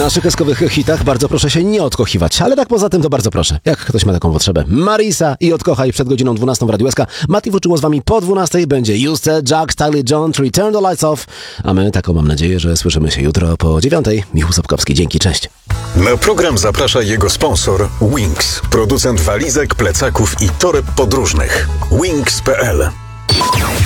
Na szykeskowych hitach bardzo proszę się nie odkochiwać, ale tak poza tym to bardzo proszę, jak ktoś ma taką potrzebę. Marisa i Odkochaj przed godziną 12 w Radiu SK. Mati włączyło z wami po 12 będzie Juste, Jack, Styly John, Return the Lights Off. A my taką mam nadzieję, że słyszymy się jutro po 9. Michał Sapkowski, dzięki, cześć. Na program zaprasza jego sponsor Wings, producent walizek, plecaków i toreb podróżnych. Wings.pl